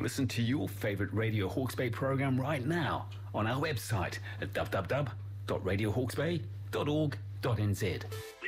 Listen to your favourite Radio Hawke's Bay programme right now on our website at www.radiohawksbay.org.nz.